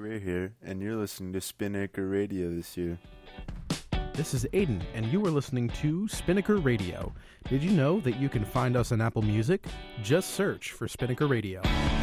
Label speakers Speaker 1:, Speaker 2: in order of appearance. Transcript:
Speaker 1: Gray here, and you're listening to Spinnaker Radio this year.
Speaker 2: This is Aiden, and you are listening to Spinnaker Radio. Did you know that you can find us on Apple Music? Just search for Spinnaker Radio.